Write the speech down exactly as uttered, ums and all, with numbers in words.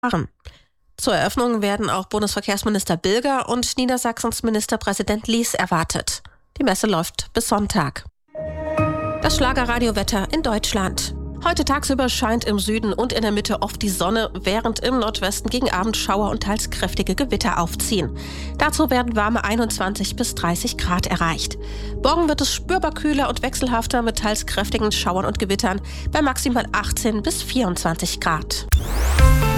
Zur Eröffnung werden auch Bundesverkehrsminister Bilger und Niedersachsens Ministerpräsident Lies erwartet. Die Messe läuft bis Sonntag. Das Schlagerradiowetter in Deutschland. Heute tagsüber scheint im Süden und in der Mitte oft die Sonne, während im Nordwesten gegen Abend Schauer und teils kräftige Gewitter aufziehen. Dazu werden warme einundzwanzig bis dreißig Grad erreicht. Morgen wird es spürbar kühler und wechselhafter mit teils kräftigen Schauern und Gewittern bei maximal achtzehn bis vierundzwanzig Grad.